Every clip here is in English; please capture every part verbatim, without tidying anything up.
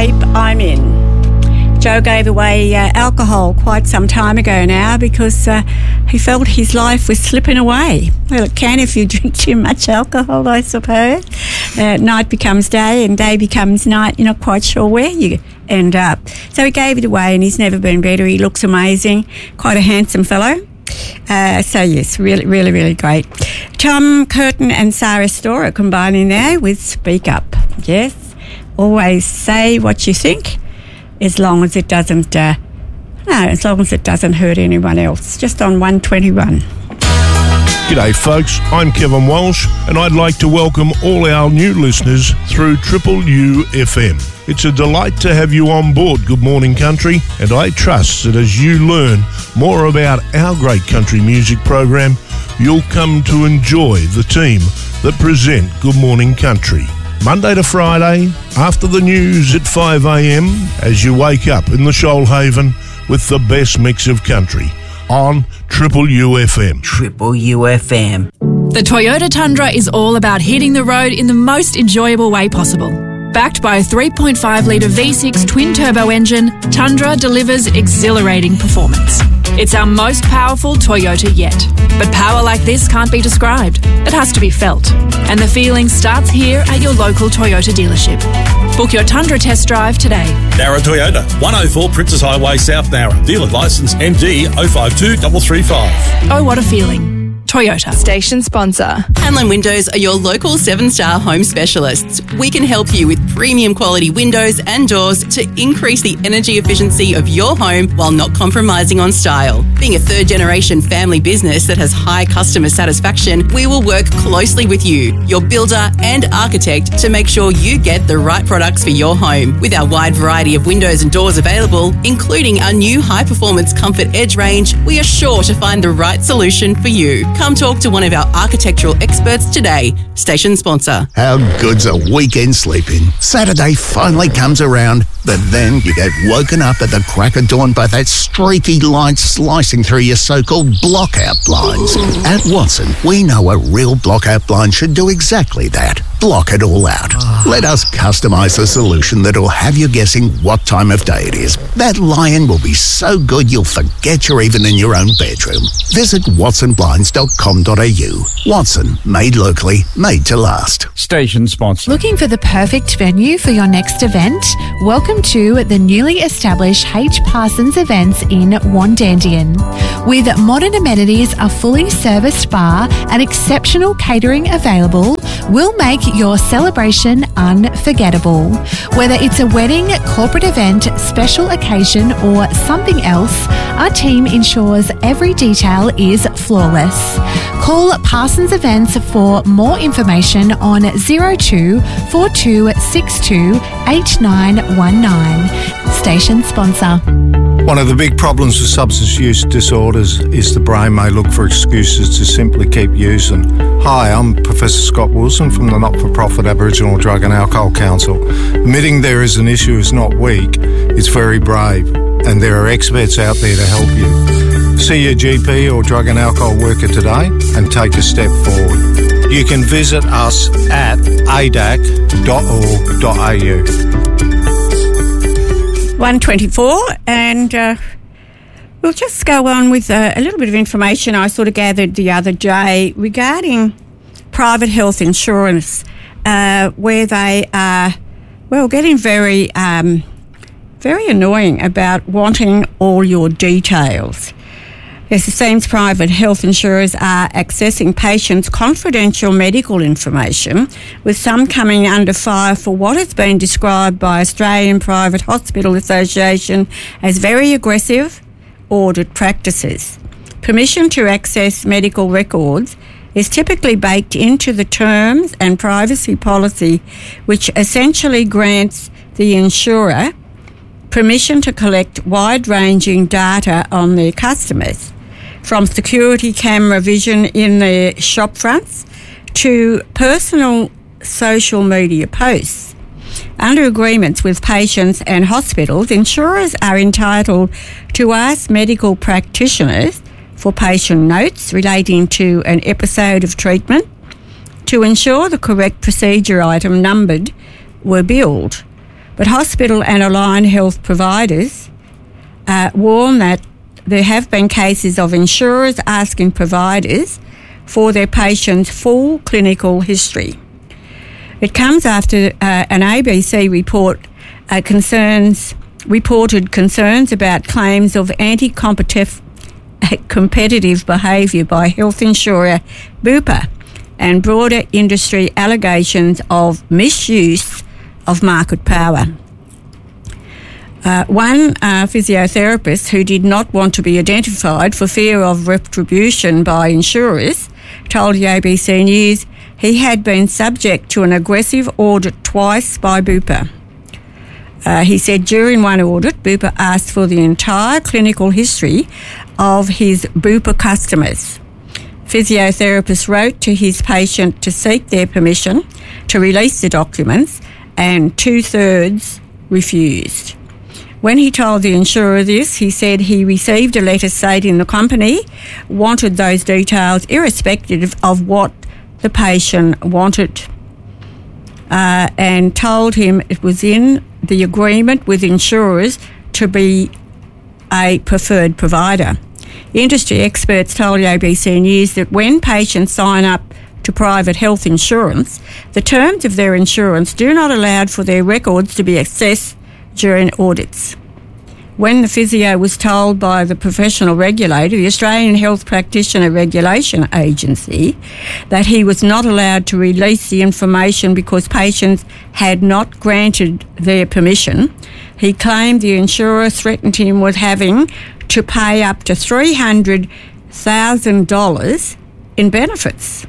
shape I'm in. Joe gave away uh, alcohol quite some time ago now because uh, he felt his life was slipping away. Well, it can if you drink too much alcohol, I suppose. Uh, night becomes day and day becomes night. You're not quite sure where you end up. So he gave it away and he's never been better. He looks amazing. Quite a handsome fellow. Uh, so yes, really, really, really great. Tom Curtin and Sarah Storer combining there with Speak Up. Yes, always say what you think, as long as it doesn't, uh, no, as long as it doesn't hurt anyone else. Just on one twenty-one. G'day folks, I'm Kevin Walsh and I'd like to welcome all our new listeners through Triple U F M. It's a delight to have you on board Good Morning Country, and I trust that as you learn more about our great country music program, you'll come to enjoy the team that present Good Morning Country. Monday to Friday, after the news at five a.m, as you wake up in the Shoalhaven with the best mix of country on Triple U F M. Triple U F M. The Toyota Tundra is all about hitting the road in the most enjoyable way possible. Backed by a three point five litre V six twin-turbo engine, Tundra delivers exhilarating performance. It's our most powerful Toyota yet. But power like this can't be described. It has to be felt. And the feeling starts here at your local Toyota dealership. Book your Tundra test drive today. Nara Toyota, one oh four Princess Highway, South Nara. Dealer licence M D zero five two three three five. Oh, what a feeling. Toyota. Station sponsor. Hanlon Windows are your local seven-star home specialists. We can help you with premium quality windows and doors to increase the energy efficiency of your home while not compromising on style. Being a third-generation family business that has high customer satisfaction, we will work closely with you, your builder and architect, to make sure you get the right products for your home. With our wide variety of windows and doors available, including our new high-performance Comfort Edge range, we are sure to find the right solution for you. Come talk to one of our architectural experts today. Station sponsor. How good's a weekend sleeping? Saturday finally comes around, but then you get woken up at the crack of dawn by that streaky light slicing through your so-called blockout blinds. At Watson, we know a real blockout blind should do exactly that. Block it all out. Let us customise a solution that'll have you guessing what time of day it is. That lion will be so good you'll forget you're even in your own bedroom. Visit watson blinds dot com dot a u. Watson, made locally, made to last. Station sponsor. Looking for the perfect venue for your next event? Welcome to the newly established H. Parsons Events in Wandandian. With modern amenities, a fully serviced bar and exceptional catering available, we'll make your celebration unforgettable. Whether it's a wedding, corporate event, special occasion or something else, our team ensures every detail is flawless. Call Parsons Events for more information on zero two four two six two eight nine one nine. Station sponsor. One of the big problems with substance use disorders is the brain may look for excuses to simply keep using. Hi, I'm Professor Scott Wilson from the not-for-profit Aboriginal Drug and Alcohol Council. Admitting there is an issue is not weak, it's very brave, and there are experts out there to help you. See your G P or drug and alcohol worker today and take a step forward. You can visit us at a d a c dot org dot a u. one twenty-four, and uh, we'll just go on with uh, a little bit of information I sort of gathered the other day regarding private health insurance, uh, where they are, well, getting very, um, very annoying about wanting all your details. Yes, it seems private health insurers are accessing patients' confidential medical information, with some coming under fire for what has been described by Australian Private Hospital Association as very aggressive audit practices. Permission to access medical records is typically baked into the terms and privacy policy, which essentially grants the insurer permission to collect wide-ranging data on their customers, from security camera vision in their shop fronts to personal social media posts. Under agreements with patients and hospitals, insurers are entitled to ask medical practitioners for patient notes relating to an episode of treatment to ensure the correct procedure item numbered were billed. But hospital and allied health providers uh, warn that there have been cases of insurers asking providers for their patients' full clinical history. It comes after uh, an A B C report uh, concerns reported concerns about claims of anti-competitive competitive behaviour by health insurer Bupa and broader industry allegations of misuse of market power. Uh, one uh, physiotherapist who did not want to be identified for fear of retribution by insurers told the A B C News he had been subject to an aggressive audit twice by Bupa. Uh, he said during one audit, Bupa asked for the entire clinical history of his Bupa customers. Physiotherapist wrote to his patient to seek their permission to release the documents, and two-thirds refused. When he told the insurer this, he said he received a letter stating the company wanted those details irrespective of what the patient wanted, uh, and told him it was in the agreement with insurers to be a preferred provider. Industry experts told the A B C News that when patients sign up to private health insurance, the terms of their insurance do not allow for their records to be accessed during audits. When the physio was told by the professional regulator, the Australian Health Practitioner Regulation Agency, that he was not allowed to release the information because patients had not granted their permission, he claimed the insurer threatened him with having to pay up to three hundred thousand dollars in benefits.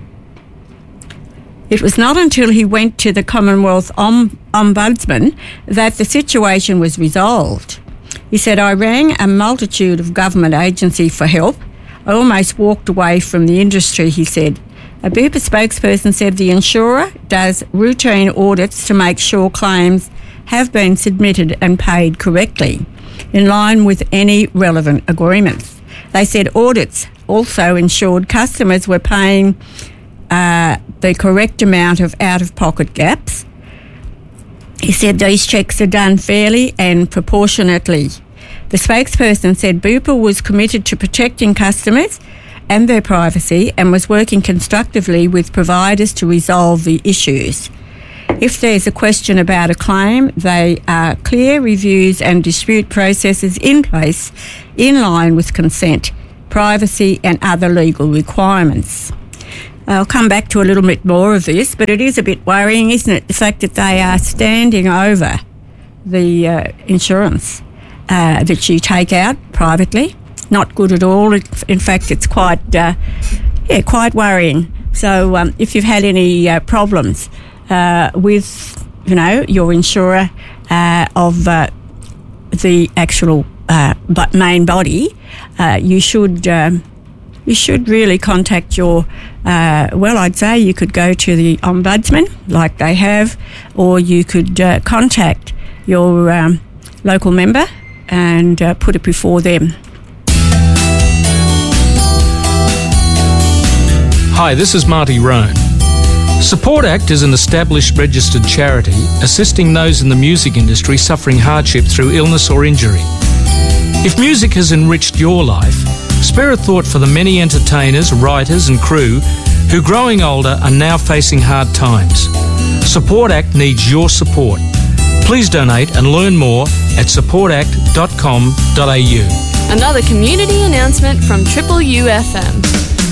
It was not until he went to the Commonwealth Om- Ombudsman that the situation was resolved. He said, I rang a multitude of government agencies for help. I almost walked away from the industry, he said. A Bupa spokesperson said the insurer does routine audits to make sure claims have been submitted and paid correctly, in line with any relevant agreements. They said audits also ensured customers were paying uh, the correct amount of out-of-pocket gaps. He said these checks are done fairly and proportionately. The spokesperson said Bupa was committed to protecting customers and their privacy and was working constructively with providers to resolve the issues. If there's a question about a claim, there are clear reviews and dispute processes in place in line with consent, privacy and other legal requirements. I'll come back to a little bit more of this, but it is a bit worrying, isn't it, the fact that they are standing over the uh, insurance uh, that you take out privately. Not good at all. In fact, it's quite, uh, yeah, quite worrying. So um, if you've had any uh, problems uh, with, you know, your insurer uh, of uh, the actual uh, main body, uh, you should um, you should really contact your. Uh, well, I'd say you could go to the Ombudsman, like they have, or you could uh, contact your um, local member and uh, put it before them. Hi, this is Marty Roan. Support Act is an established registered charity assisting those in the music industry suffering hardship through illness or injury. If music has enriched your life, spare a thought for the many entertainers, writers and crew who, growing older, are now facing hard times. Support Act needs your support. Please donate and learn more at support act dot com dot a u. Another community announcement from Triple U F M.